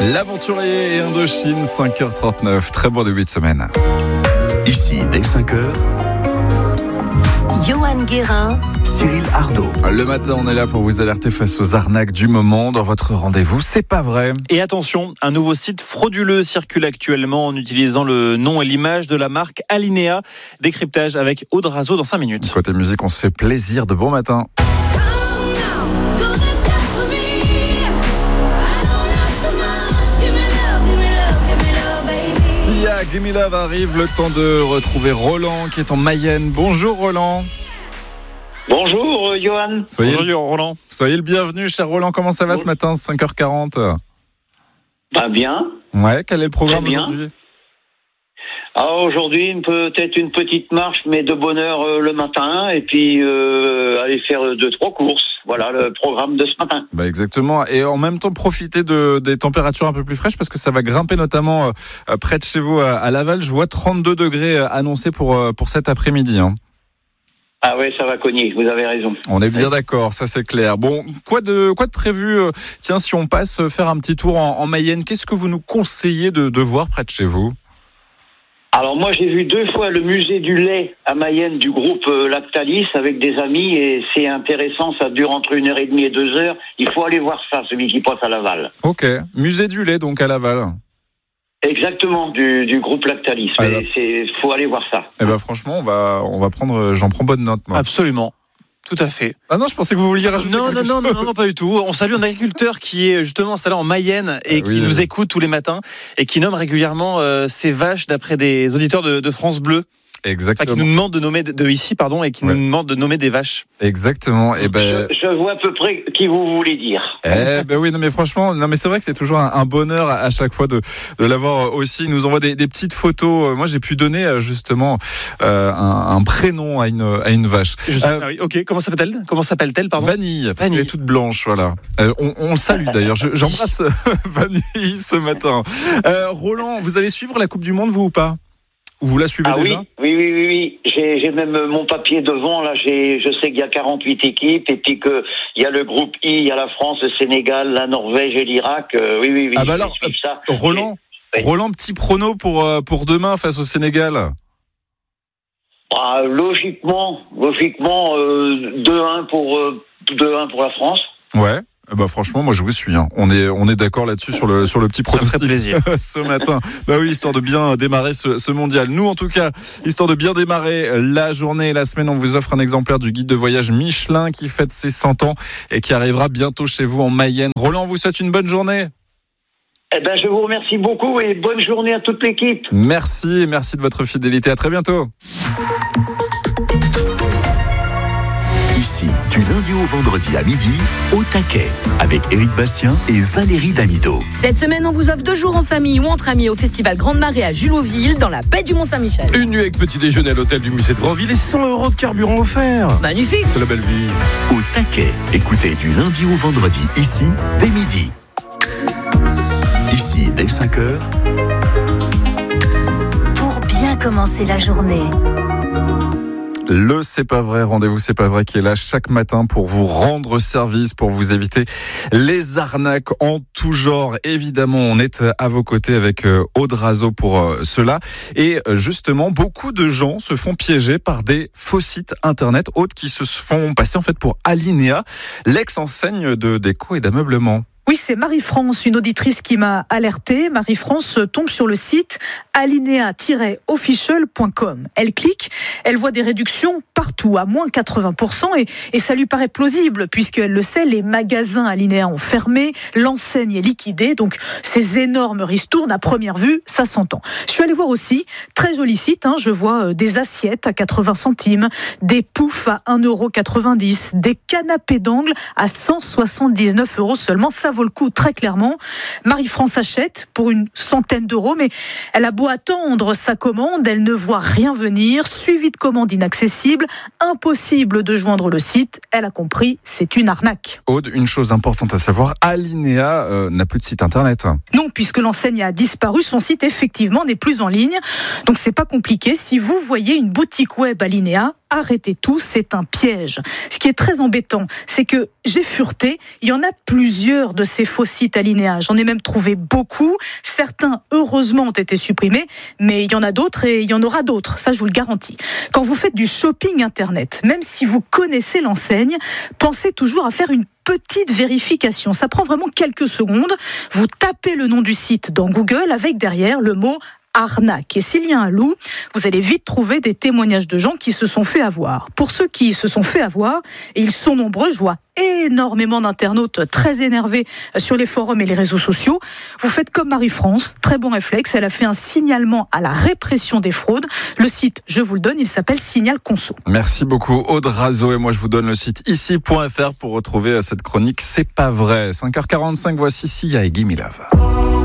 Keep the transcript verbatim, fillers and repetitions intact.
L'aventurier et Indochine, cinq heures trente-neuf. Très bon début de semaine. Ici, dès cinq heures, Johan Guérin, Cyril Ardo. Le matin, on est là pour vous alerter face aux arnaques du moment. Dans votre rendez-vous, c'est pas vrai. Et attention, un nouveau site frauduleux circule actuellement en utilisant le nom et l'image de la marque Alinea. Décryptage avec Aude Razo dans cinq minutes. Côté musique, on se fait plaisir de bon matin. Sia, Gimme Love arrive, le temps de retrouver Roland qui est en Mayenne. Bonjour Roland. Bonjour euh, Johan. Soyez, Bonjour Roland. soyez le bienvenu, cher Roland. Comment ça va ce matin, cinq heures quarante? Bah bien. Ouais, quel est le programme Très bien. aujourd'hui? Ah, aujourd'hui, une- peut-être une petite marche, mais de bonne heure euh, le matin, et puis euh, aller faire deux, trois courses. Voilà le programme de ce matin. Bah exactement, et en même temps profiter de, des températures un peu plus fraîches parce que ça va grimper notamment euh, près de chez vous à, à Laval. Je vois trente-deux degrés euh, annoncés pour, euh, pour cet après-midi. Hein. Ah ouais, ça va cogner, vous avez raison. On est bien d'accord, ça c'est clair. Bon, quoi de, quoi de prévu euh, Tiens, si on passe euh, faire un petit tour en, en Mayenne, qu'est-ce que vous nous conseillez de, de voir près de chez vous? Alors moi, j'ai vu deux fois le musée du lait à Mayenne du groupe euh, Lactalis avec des amis, et c'est intéressant, ça dure entre une heure et demie et deux heures. Il faut aller voir ça, celui qui passe à Laval. Ok, musée du lait donc à Laval. Exactement, du, du groupe Lactalis. Ah, Mais là. c'est, faut aller voir ça. Eh ben franchement, on va, on va prendre, euh, j'en prends bonne note moi. Absolument. Tout à fait. Ah non, je pensais que vous vouliez rajouter Non, non, quelque non, chose. non, non, pas du tout. On salue un agriculteur qui est justement installé en Mayenne et Ah qui oui. nous écoute tous les matins et qui nomme régulièrement euh, ses vaches d'après des auditeurs de, de France Bleu. Enfin, Exactement. qui nous demande de nommer de, de ici, pardon, et qui Ouais. nous demande de nommer des vaches. Exactement. Et ben. Je, je vois à peu près qui vous voulez dire. Eh ben oui, non mais franchement, non mais c'est vrai que c'est toujours un, un bonheur à, à chaque fois de, de l'avoir aussi. Il nous envoie des, des petites photos. Moi, j'ai pu donner euh, justement euh, un, un prénom à une à une vache. Je- Euh, ah oui, ok, comment s'appelle-t-elle Comment s'appelle-t-elle, pardon Vanille, parce Vanille. qu'elle est toute blanche, voilà. Euh, on, on le salue d'ailleurs. Je- J'embrasse euh, Vanille ce matin. Euh, Roland, vous allez suivre la Coupe du Monde, vous ou pas? Ou vous la suivez Ah oui, déjà? oui, oui, oui, oui. J'ai, j'ai même mon papier devant, là, j'ai, je sais qu'il y a quarante-huit équipes, et puis qu'il y a le groupe I, il y a la France, le Sénégal, la Norvège et l'Irak. Euh, oui, oui, oui. Ah bah je vais alors, suivre ça. Roland, Oui. Roland, petit prono pour euh, pour demain face au Sénégal. Ah, logiquement, logiquement, euh, deux un pour, euh, deux un pour la France. Ouais. Eh ben franchement, moi je vous suis. Hein. On est on est d'accord là-dessus sur le sur le petit Ça me pronostic ferait plaisir. ce matin. Bah oui, histoire de bien démarrer ce, ce mondial. Nous en tout cas, histoire de bien démarrer la journée et la semaine, on vous offre un exemplaire du guide de voyage Michelin qui fête ses cent ans et qui arrivera bientôt chez vous en Mayenne. Roland, on vous souhaite une bonne journée. Eh ben, je vous remercie beaucoup et bonne journée à toute l'équipe. Merci et merci de votre fidélité. À très bientôt. Ici, du lundi au vendredi à midi, au taquet, avec Éric Bastien et Valérie Damido. cette semaine on vous offre deux jours en famille ou entre amis au festival Grande Marée à Juloville dans la baie du Mont-Saint-Michel. Une nuit avec petit déjeuner à l'hôtel du musée de Grandville et cent euros de carburant offert. Magnifique. C'est la belle vie. Au taquet, écoutez du lundi au vendredi, ici, dès midi. Ici, dès cinq heures, Pour bien commencer la journée. Le C'est pas vrai, rendez-vous C'est pas vrai qui est là chaque matin pour vous rendre service, pour vous éviter les arnaques en tout genre. Évidemment, on est à vos côtés avec euh, Aude Razo pour euh, cela. Et euh, justement, beaucoup de gens se font piéger par des faux sites internet, autres qui se font passer en fait pour Alinea, l'ex-enseigne de déco et d'ameublement. Oui, c'est Marie-France, une auditrice qui m'a alertée. Marie-France tombe sur le site alinea tiret official point com. Elle clique, elle voit des réductions partout, à moins quatre-vingts pour cent, et, et ça lui paraît plausible, puisqu'elle le sait, les magasins Alinea ont fermé, l'enseigne est liquidée, donc ces énormes ristournes, à première vue, ça s'entend. Je suis allée voir aussi, très joli site, hein, je vois euh, des assiettes à quatre-vingts centimes, des poufs à un euro quatre-vingt-dix, des canapés d'angle à cent soixante-dix-neuf euros seulement, ça vaut le coup très clairement. Marie-France achète pour une centaine d'euros, mais elle a beau attendre sa commande, elle ne voit rien venir, suivi de commande inaccessible, impossible de joindre le site. Elle a compris, c'est une arnaque. Aude, une chose importante à savoir, Alinea euh, n'a plus de site internet. Non, puisque l'enseigne a disparu, son site effectivement n'est plus en ligne. Donc c'est pas compliqué. Si vous voyez une boutique web Alinea, arrêtez tout, c'est un piège. Ce qui est très embêtant, c'est que j'ai fureté, il y en a plusieurs de ces faux sites Alinéa. J'en ai même trouvé beaucoup. Certains, heureusement, ont été supprimés, mais il y en a d'autres et il y en aura d'autres, ça je vous le garantis. Quand vous faites du shopping internet, même si vous connaissez l'enseigne, pensez toujours à faire une petite vérification. Ça prend vraiment quelques secondes. Vous tapez le nom du site dans Google avec derrière le mot arnaque. Et s'il y a un loup, vous allez vite trouver des témoignages de gens qui se sont fait avoir. Pour ceux qui se sont fait avoir, et ils sont nombreux, je vois énormément d'internautes très énervés sur les forums et les réseaux sociaux. Vous faites comme Marie-France, très bon réflexe, elle a fait un signalement à la répression des fraudes. Le site, je vous le donne, il s'appelle Signal Conso. Merci beaucoup Aude Razo, et moi je vous donne le site ici point f r pour retrouver cette chronique C'est pas vrai. cinq heures quarante-cinq, voici Sia et Gimme Love.